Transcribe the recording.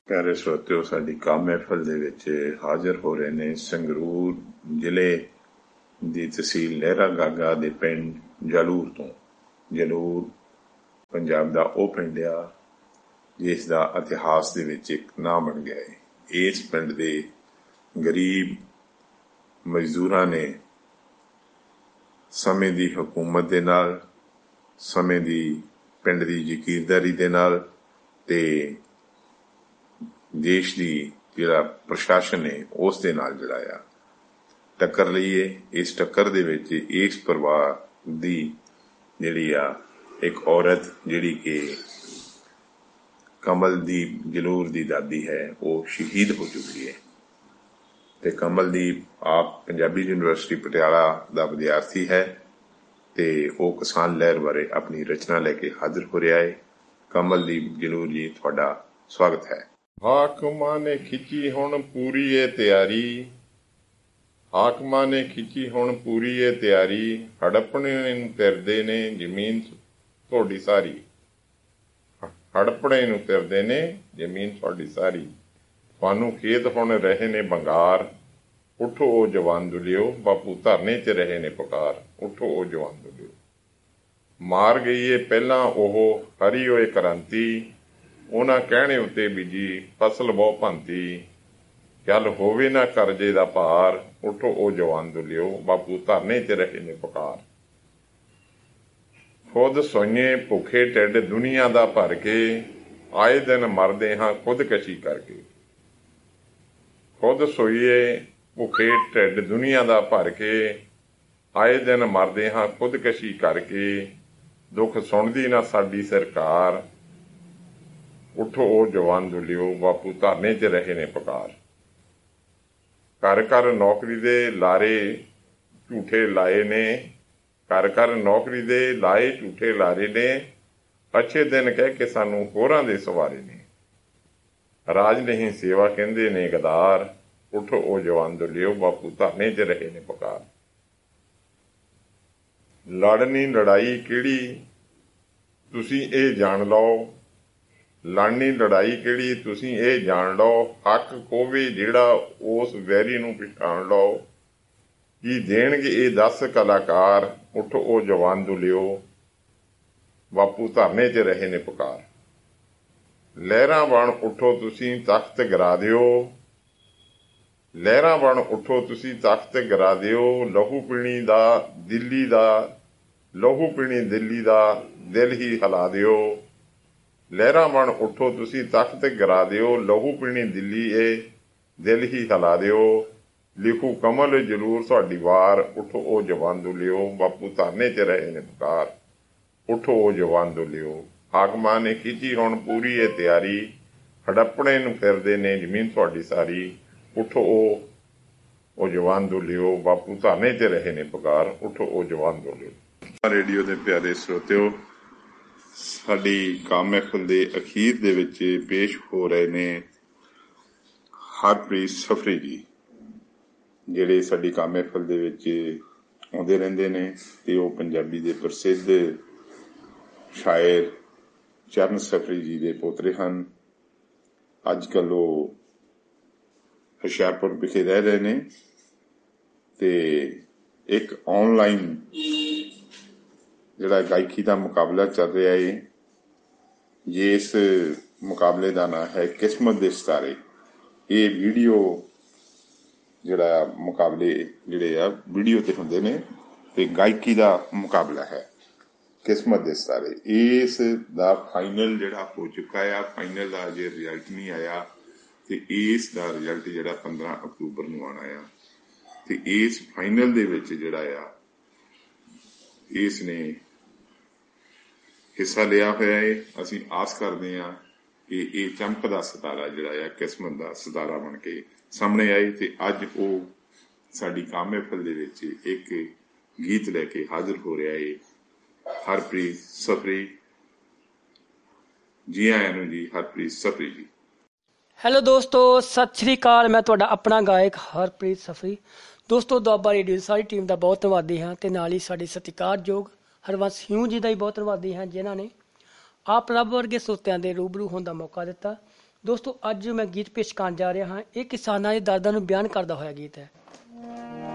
ਪਿਆਰੇ ਸਰੋਤਿਓ, ਸਾਡੀ ਕਾਮ ਮਹਿਫਲ ਦੇ ਵਿੱਚ ਹਾਜ਼ਰ ਹੋ ਰਹੇ ਨੇ ਸੰਗਰੂਰ ਜ਼ਿਲ੍ਹੇ ਦੀ ਤਹਿਸੀਲ ਲਹਿਰਾ ਗਾਗਾ ਦੇ ਪਿੰਡ ਜਲੂਰ ਤੋਂ। ਜਲੂਰ ਪੰਜਾਬ ਦਾ ਉਹ ਪਿੰਡ ਆ ਜਿਸ ਦਾ ਇਤਿਹਾਸ ਦੇ ਵਿੱਚ ਇੱਕ ਨਾਂ ਬਣ ਗਿਆ ਹੈ। ਇਸ ਪਿੰਡ ਦੇ ਗਰੀਬ ਮਜ਼ਦੂਰਾਂ ਨੇ ਸਮੇਂ ਦੀ ਹਕੂਮਤ ਦੇ ਨਾਲ, ਸਮੇਂ ਦੀ ਪਿੰਡ ਦੀ ਜ਼ਕੀਰਦਾਰੀ ਦੇ ਨਾਲ ਤੇ ਦੇਸ਼ ਦੀ ਜਿਹੜਾ ਪ੍ਰਸ਼ਾਸਨ ਹੈ ਉਸ ਦੇ ਨਾਲ ਜਿਹੜਾ ਆ ਟੱਕਰ ਲਈ ਹੈ। ਇਸ ਟੱਕਰ ਦੇ ਵਿੱਚ ਇਸ ਪਰਿਵਾਰ ਦੀ ਜਿਹੜੀ ਆ ਇੱਕ ਔਰਤ ਜਿਹੜੀ ਕਿ ਕਮਲਦੀਪ ਜਲੂਰ ਦੀ ਦਾਦੀ ਹੈ, ਉਹ ਸ਼ਹੀਦ ਹੋ ਚੁੱਕੀ ਹੈ ਤੇ ਕਮਲਦੀਪ ਆਪ ਪੰਜਾਬੀ ਯੂਨੀਵਰਸਿਟੀ ਪਟਿਆਲਾ ਦਾ ਵਿਦਿਆਰਥੀ ਹੈ ਤੇ ਉਹ ਕਿਸਾਨ ਲਹਿਰ ਬਾਰੇ ਆਪਣੀ ਰਚਨਾ ਲੈ ਕੇ ਹਾਜ਼ਰ ਹੋ ਰਿਹਾ ਹੈ। ਕਮਲਦੀਪ ਜਲੂਰ ਜੀ, ਤੁਹਾਡਾ ਸਵਾਗਤ ਹੈ। ਹਾਕਮਾਂ ਨੇ ਖਿੱਚੀ ਹੁਣ ਪੂਰੀ ਏ ਤਿਆਰੀ, ਹਾਕਮਾਂ ਨੇ ਖਿੱਚੀ ਹੁਣ ਪੂਰੀ ਏ ਤਿਆਰੀ, ਹੜੱਪਣੇ ਨੂੰ ਫਿਰਦੇ ਨੇ ਜ਼ਮੀਨ ਤੁਹਾਡੀ ਸਾਰੀ, ਹੜੱਪਣੇ ਨੂੰ ਫਿਰਦੇ ਨੇ ਜ਼ਮੀਨ ਤੁਹਾਡੀ ਸਾਰੀ, ਤੁਹਾਨੂੰ ਖੇਤ ਹੁਣ ਰਹੇ ਨੇ ਬੰਗਾਰ, ਉੱਠੋ ਉਹ ਜਵਾਨ ਦੁਲਿਓ, ਬਾਪੂ ਧਰਨੇ 'ਚ ਰਹੇ ਨੇ ਪੁਕਾਰ, ਉੱਠੋ ਉਹ ਜਵਾਨ ਦੁਲਿਓ। ਮਾਰ ਗਈ ਏ ਪਹਿਲਾਂ ਉਹ ਹਰੀ ਹੋਏ ਕ੍ਰਾਂਤੀ, ਉਹਨਾਂ ਕਹਿਣੇ ਉੱਤੇ ਬੀਜੀ ਫਸਲ ਬਹੁ ਭੰਤੀ, ਚੱਲ ਹੋਵੇ ਨਾ ਕਰਜ਼ੇ ਦਾ ਭਾਰ, ਉੱਠੋ ਉਹ ਜਵਾਨ ਦੁਲਿਓ, ਬਾਪੂ ਧਰਨੇ 'ਚ ਰਹੇ ਨੇ ਪੁਕਾਰ। ਖੁਦ ਸੋਈਏ ਭੁੱਖੇ ਢਿੱਡ ਦੁਨੀਆ ਦਾ ਭਰ ਕੇ, ਆਏ ਦਿਨ ਮਰਦੇ ਹਾਂ ਖੁਦਕਸ਼ੀ ਕਰਕੇ। ਖੁਦ ਸੋਈਏ ਭੁੱਖੇ ਢਿੱਡ ਦੁਨੀਆ ਦਾ ਭਰ ਕੇ, ਆਏ ਦਿਨ ਮਰਦੇ ਹਾਂ ਖੁਦਕਸ਼ੀ ਕਰਕੇ, ਦੁੱਖ ਸੁਣਦੀ ਨਾ ਸਾਡੀ ਸਰਕਾਰ, ਉੱਠੋ ਉਹ ਜਵਾਨ ਦੁਲਿਓ, ਬਾਪੂ ਧਰਨੇ 'ਚ ਰਹੇ ਨੇ ਪੁਕਾਰ। ਘਰ ਘਰ ਨੌਕਰੀ ਦੇ ਲਾਰੇ ਝੂਠੇ ਲਾਏ ਨੇ, ਘਰ ਘਰ ਨੌਕਰੀ ਦੇ ਲਾਏ ਝੂਠੇ ਲਾਰੇ ਨੇ, ਅੱਛੇ ਦਿਨ ਕਹਿ ਕੇ ਸਾਨੂੰ ਹੋਰਾਂ ਦੇ ਸਵਾਰੇ ਨੇ, ਰਾਜ ਨਹੀਂ ਸੇਵਾ ਕਹਿੰਦੇ ਨੇ ਗਦਾਰ, ਉੱਠੋ ਉਹ ਜਵਾਨ ਦੁਲਿਓ, ਬਾਪੂ ਧਰਨੇ 'ਚ ਰਹੇ ਨੇ ਪੁਕਾਰ। ਲੜਨੀ ਲੜਾਈ ਕਿਹੜੀ ਤੁਸੀਂ ਇਹ ਜਾਣ ਲਓ, ਲੜਨੀ ਲੜਾਈ ਕਿਹੜੀ ਤੁਸੀਂ ਇਹ ਜਾਣ ਲਓ, ਹੱਕ ਕੋਵੇ ਜਿਹੜਾ ਉਸ ਵੈਰੀ ਨੂੰ ਪਛਾਣ ਲਓ, ਕੀ ਦੇਣਗੇ ਇਹ 10 ਕਲਾਕਾਰ, ਉੱਠੋ ਉਹ ਜਵਾਨ ਦੁਲਿਓ, ਬਾਪੂ ਧਰਨੇ 'ਚ ਰਹੇ ਨੇ ਪੁਕਾਰ। ਲਹਿਰਾਂ ਬਣ ਉੱਠੋ ਤੁਸੀਂ ਤਖਤ ਗਿਰਾ ਦਿਓ, ਲਹਿਰਾਂ ਬਣ ਉੱਠੋ ਤੁਸੀਂ ਤਖਤ ਗਿਰਾ ਦਿਓ, ਲਹੂ ਪੀਣੀ ਦਾ ਦਿੱਲੀ ਦਾ, ਲਹੂ ਪੀਣੀ ਦਿੱਲੀ ਦਾ ਦਿਲ ਹੀ ਹਿਲਾ ਦਿਓ, ਲਹਿਰਾਂ ਬਣ ਉੱਠੋ ਤੁਸੀਂ ਤਖਤ ਗਿਰਾ ਦਿਓ, ਲਹੂ ਪੀਣੀ ਦਿੱਲੀ ਏ ਦਿਲ ਹੀ ਹਿਲਾ ਦਿਓ, ਲਿਖੂ ਕਮਲ ਜਲੂਰ ਤੁਹਾਡੀ ਵਾਰ, ਉੱਠੋ ਉਹ ਜਵਾਨ ਦੁਲਿਓ, ਬਾਪੂ ਧਰਨੇ 'ਚ ਰਹੇ ਨੇ ਪੁਕਾਰ, ਉੱਠੋ ਉਹ ਜਵਾਨ ਦੁਲਿਓ। ਹਾਕਮਾਂ ਨੇ ਖਿੱਚੀ ਹੁਣ ਪੂਰੀ ਏ ਤਿਆਰੀ, ਹੜੱਪਣੇ ਨੂੰ ਫਿਰਦੇ ਨੇ ਜ਼ਮੀਨ ਤੁਹਾਡੀ ਸਾਰੀ, ਉੱਠੋ ਉਹ ਜਵਾਨ ਦੁਲਿਓ, ਬਾਪੂ ਧਰਨੇ 'ਚ ਰਹੇ ਨੇ ਪੁਕਾਰ, ਉੱਠੋ ਉਹ ਜਵਾਨ ਦੁਲਿਓ। ਰੇਡੀਓ ਦੇ ਪਿਆਰੇ ਸਰੋਤਿਓ, ਸਾਡੀ ਕਾਮ ਮਹਿਫਲ ਦੇ ਅਖੀਰ ਦੇ ਵਿੱਚ ਪੇਸ਼ ਹੋ ਰਹੇ ਨੇ ਹਰਪ੍ਰੀਤ ਸਫਰੀ ਜੀ, ਜਿਹੜੇ ਸਾਡੀ ਕਾਮ ਮਹਿਫਲ ਦੇ ਵਿੱਚ ਆਉਂਦੇ ਰਹਿੰਦੇ ਨੇ ਤੇ ਉਹ ਪੰਜਾਬੀ ਦੇ ਪ੍ਰਸਿੱਧ ਸ਼ਾਇਰ ਚਰਨ ਸਫਰੀ ਜੀ ਦੇ ਪੋਤਰੇ ਹਨ। ਅੱਜ ਕੱਲ੍ਹ ਉਹ ਹੁਸ਼ਿਆਰਪੁਰ ਵਿਖੇ ਰਹਿ ਰਹੇ ਨੇ ਤੇ ਇੱਕ ਆਨਲਾਈਨ ਜਿਹੜਾ ਗਾਇਕੀ ਦਾ ਮੁਕਾਬਲਾ ਚੱਲ ਰਿਹਾ ਹੈ, ਜਿਸ ਮੁਕਾਬਲੇ ਦਾ ਨਾਂ ਹੈ ਕਿਸਮਤ ਦੇ ਸਿਤਾਰੇ। ਇਹ ਵੀਡੀਓ ਜਿਹੜਾ ਮੁਕਾਬਲੇ ਜਿਹੜੇ ਆ ਵੀਡੀਓ ਤੇ ਹੁੰਦੇ ਨੇ ਤੇ ਗਾਇਕੀ ਦਾ ਮੁਕਾਬਲਾ ਹੈ ਕਿਸਮਤ ਦੇ ਸਿਤਾਰੇ। ਇਸ ਦਾ ਫਾਈਨਲ ਜਿਹੜਾ ਹੋ ਚੁੱਕਾ ਆ, ਫਾਈਨਲ ਦਾ ਅਜੇ ਰਿਜ਼ਲਟ ਨਹੀਂ ਆਇਆ ਤੇ ਇਸ ਦਾ ਰਿਜ਼ਲਟ ਜਿਹੜਾ 15 ਅਕਤੂਬਰ ਨੂੰ ਆਉਣਾ ਆ ਤੇ ਇਸ ਫਾਈਨਲ ਦੇ ਵਿੱਚ ਜਿਹੜਾ ਆ ਇਸ ਨੇ ਹਿੱਸਾ ਲਿਆ ਹੋਇਆ ਹੈ। ਅਸੀਂ ਆਸ ਕਰਦੇ ਹਾਂ ਕਿ ਇਹ ਚਮਕਦਾ ਸਿਤਾਰਾ ਜਿਹੜਾ ਆ ਕਿਸਮਤ ਦਾ ਸਿਤਾਰਾ ਬਣ ਕੇ ਸਾਹਮਣੇ ਆਏ ਤੇ ਅੱਜ ਉਹ ਸਾਡੀ ਕਾਮ ਮਹਿਫਲ ਦੇ ਵਿੱਚ ਇੱਕ ਗੀਤ ਲੈ ਕੇ ਹਾਜ਼ਰ ਹੋ ਰਿਹਾ ਹੈ। ਹਰਪ੍ਰੀਤ ਸਫਰੀ ਜੀ, ਆਇਆਂ ਨੂੰ ਜੀ ਹਰਪ੍ਰੀਤ ਸਫਰੀ ਜੀ। ਹੈਲੋ ਦੋਸਤੋ, ਸਤਿ ਸ਼੍ਰੀ ਅਕਾਲ। ਮੈਂ ਤੁਹਾਡਾ ਆਪਣਾ ਗਾਇਕ ਹਰਪ੍ਰੀਤ ਸਫਰੀ। ਦੋਸਤੋ, ਦੁਆਬਾ ਰੇਡੀਓ ਦੀ ਸਾਰੀ ਟੀਮ ਦਾ ਬਹੁਤ ਧੰਨਵਾਦੀ ਹਾਂ ਤੇ ਨਾਲ ਹੀ ਸਾਡੇ ਸਤਿਕਾਰਯੋਗ ਹਰਵੰਸ ਸਿੰਘ ਜੀ ਦਾ ਹੀ ਬਹੁਤ ਧੰਨਵਾਦੀ ਹਾਂ, ਜਿਨ੍ਹਾਂ ਨੇ ਆਪ ਰੱਬ ਵਰਗੇ ਸਰੋਤਿਆਂ ਦੇ ਰੂਬਰੂ ਹੋਣ ਦਾ ਮੌਕਾ ਦਿੱਤਾ। ਦੋਸਤੋ ਅੱਜ ਮੈਂ ਗੀਤ ਪੇਸ਼ ਕਰਨ ਜਾ ਰਿਹਾ ਹਾਂ। ਇਹ ਕਿਸਾਨਾਂ ਦੇ ਦਰਦਾਂ ਨੂੰ ਬਿਆਨ ਕਰਦਾ ਹੋਇਆ ਗੀਤ ਹੈ।